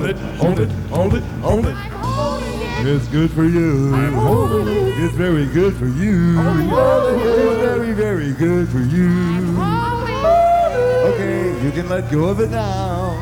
it, hold it, hold it, hold it. I'm holding it. It's good for you. I'm holding it. It's very good for you. It's very, very good for you. Holding it. Okay, you can let go of it now.